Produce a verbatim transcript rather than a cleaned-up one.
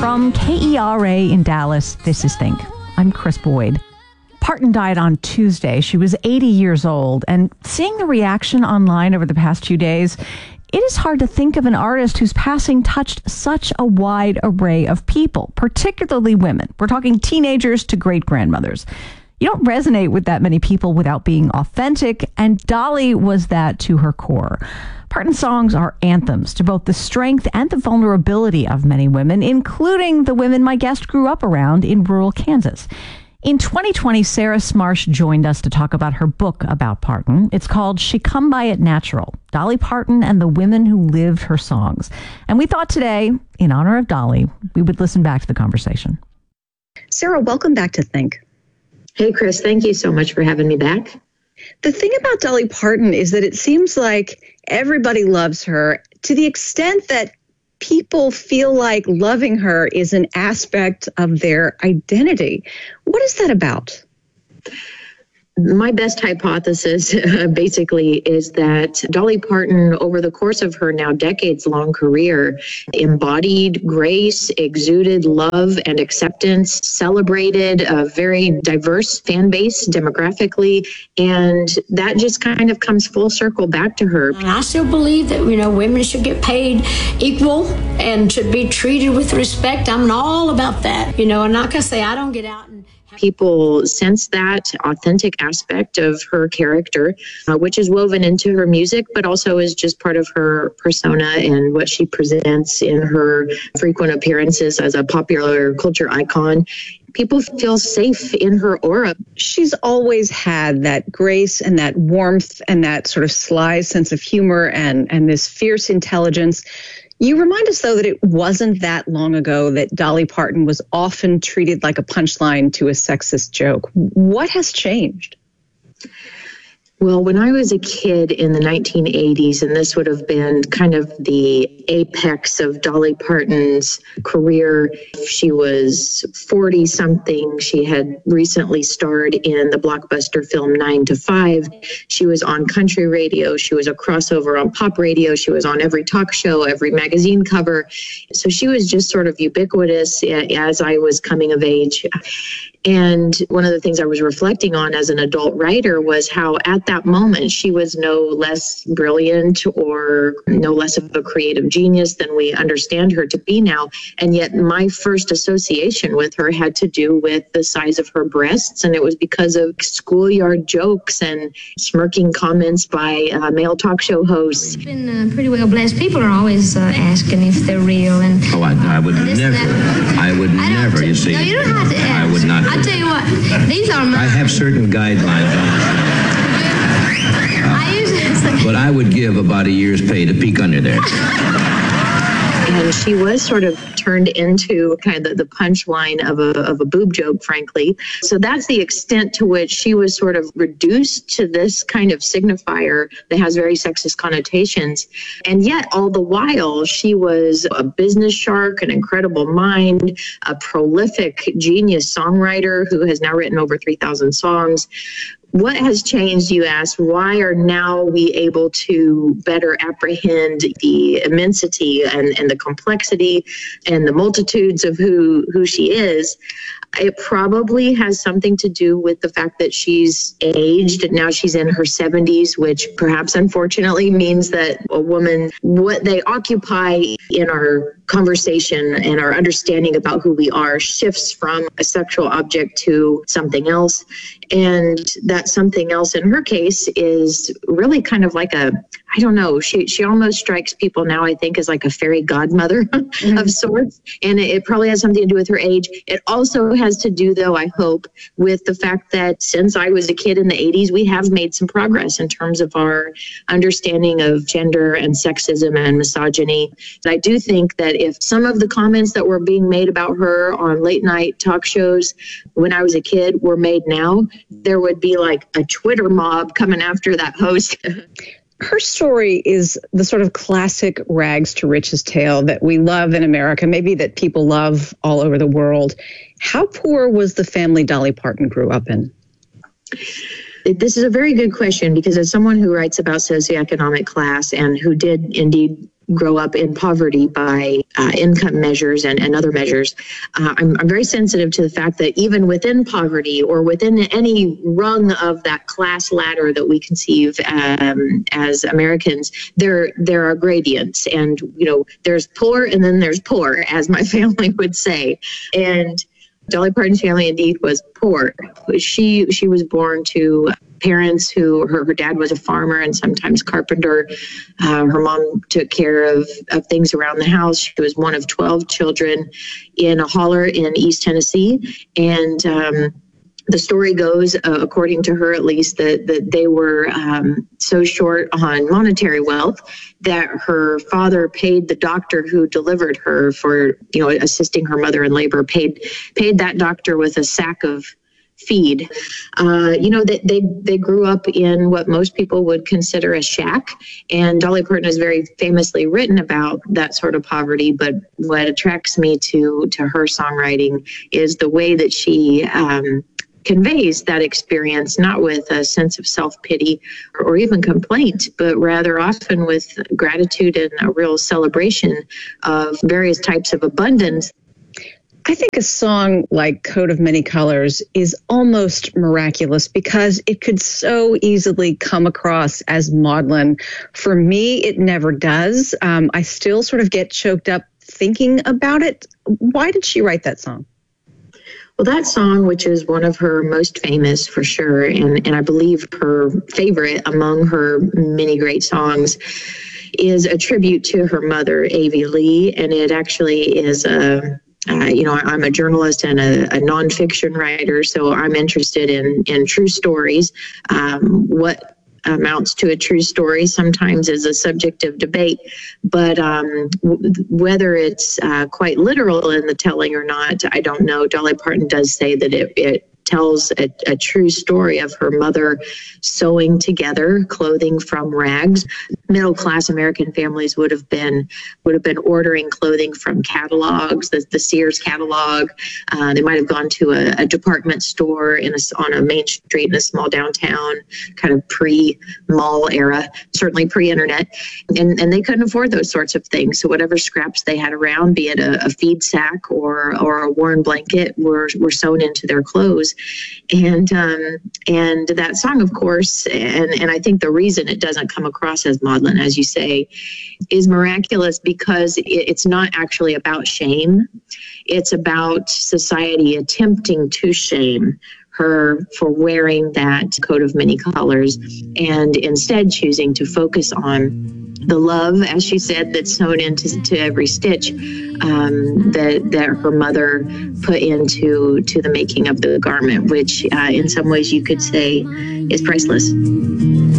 From K E R A in Dallas, this is Think. I'm Chris Boyd. Parton died on Tuesday. She was eighty years old, and seeing the reaction online over the past few days, it is hard to think of an artist whose passing touched such a wide array of people, particularly women. We're talking teenagers to great-grandmothers. You don't resonate with that many people without being authentic, and Dolly was that to her core. Parton's songs are anthems to both the strength and the vulnerability of many women, including the women my guest grew up around in rural Kansas. In twenty twenty, Sarah Smarsh joined us to talk about her book about Parton. It's called She Come By It Natural, Dolly Parton and the Women Who Lived Her Songs. And we thought today, in honor of Dolly, we would listen back to the conversation. Sarah, welcome back to Think. Hey, Chris, thank you so much for having me back. The thing about Dolly Parton is that it seems like everybody loves her to the extent that people feel like loving her is an aspect of their identity. What is that about? My best hypothesis uh, basically is that Dolly Parton, over the course of her now decades-long career, embodied grace, exuded love and acceptance, celebrated a very diverse fan base demographically, and that just kind of comes full circle back to her. And I still believe that, you know, women should get paid equal and should be treated with respect. I'm all about that, you know, and like I say, I don't get out and people sense that authentic aspect of her character, uh, which is woven into her music, but also is just part of her persona and what she presents in her frequent appearances as a popular culture icon. People feel safe in her aura. She's always had that grace and that warmth and that sort of sly sense of humor and, and this fierce intelligence. You remind us, though, that it wasn't that long ago that Dolly Parton was often treated like a punchline to a sexist joke. What has changed? Well, when I was a kid in the nineteen eighties, and this would have been kind of the apex of Dolly Parton's career, she was forty-something. She had recently starred in the blockbuster film Nine to Five. She was on country radio. She was a crossover on pop radio. She was on every talk show, every magazine cover. So she was just sort of ubiquitous as I was coming of age. And one of the things I was reflecting on as an adult writer was how at that moment she was no less brilliant or no less of a creative genius than we understand her to be now. And yet my first association with her had to do with the size of her breasts. And it was because of schoolyard jokes and smirking comments by uh, male talk show hosts. It's been uh, pretty well blessed. People are always uh, asking if they're real. And Oh, I, I would never. I would I never, you see. No, you don't have to ask. I would not. I tell you what, these are my... I have certain guidelines on I usually say... but I would give about a year's pay to peek under there. And she was sort of turned into kind of the, the punchline of a, of a boob joke, frankly. So that's the extent to which she was sort of reduced to this kind of signifier that has very sexist connotations. And yet, all the while, she was a business shark, an incredible mind, a prolific genius songwriter who has now written over three thousand songs. What has changed, you ask? Why are now we able to better apprehend the immensity and, and the complexity and the multitudes of who, who she is? It probably has something to do with the fact that she's aged. Now she's in her seventies, which perhaps unfortunately means that a woman, what they occupy in our conversation and our understanding about who we are shifts from a sexual object to something else. And that something else in her case is really kind of like a, I don't know, she she almost strikes people now, I think, as like a fairy godmother mm-hmm. of sorts. And it, it probably has something to do with her age. It also has to do, though, I hope, with the fact that since I was a kid in the eighties, we have made some progress in terms of our understanding of gender and sexism and misogyny. And I do think that if some of the comments that were being made about her on late night talk shows when I was a kid were made now, there would be like a Twitter mob coming after that host. Her story is the sort of classic rags to riches tale that we love in America, maybe that people love all over the world. How poor was the family Dolly Parton grew up in? This is a very good question, because as someone who writes about socioeconomic class and who did indeed grow up in poverty by uh, income measures and, and other measures. Uh, I'm, I'm very sensitive to the fact that even within poverty or within any rung of that class ladder that we conceive um, as Americans, there there are gradients. And, you know, there's poor and then there's poor, as my family would say. And Dolly Parton's family indeed was poor. She she was born to parents who, her, her dad was a farmer and sometimes carpenter. Uh, her mom took care of, of things around the house. She was one of twelve children in a holler in East Tennessee. And um, the story goes, uh, according to her at least, that, that they were um, so short on monetary wealth that her father paid the doctor who delivered her for, you know, assisting her mother in labor, paid paid that doctor with a sack of feed. Uh, you know, they, they they grew up in what most people would consider a shack. And Dolly Parton has very famously written about that sort of poverty. But what attracts me to, to her songwriting is the way that she um, conveys that experience, not with a sense of self-pity or, or even complaint, but rather often with gratitude and a real celebration of various types of abundance. I think a song like Coat of Many Colors is almost miraculous because it could so easily come across as maudlin. For me, it never does. Um, I still sort of get choked up thinking about it. Why did she write that song? Well, that song, which is one of her most famous for sure, and, and I believe her favorite among her many great songs, is a tribute to her mother, Avie Lee, and it actually is a Uh, you know, I'm a journalist and a, a nonfiction writer, so I'm interested in, in true stories. Um, what amounts to a true story sometimes is a subject of debate, but um, w- whether it's uh, quite literal in the telling or not, I don't know. Dolly Parton does say that it, it tells a, a true story of her mother sewing together clothing from rags. Middle-class American families would have been would have been ordering clothing from catalogs, the, the Sears catalog. Uh, they might have gone to a, a department store in a, on a main street in a small downtown, kind of pre-mall era, certainly pre-internet, and and they couldn't afford those sorts of things. So whatever scraps they had around, be it a, a feed sack or or a worn blanket, were were sewn into their clothes. And um, and that song, of course, and, and I think the reason it doesn't come across as maudlin, as you say, is miraculous because it, it's not actually about shame. It's about society attempting to shame her for wearing that coat of many colors and instead choosing to focus on the love, as she said, that's sewn into to every stitch um, that that her mother put into to the making of the garment, which uh, in some ways you could say is priceless.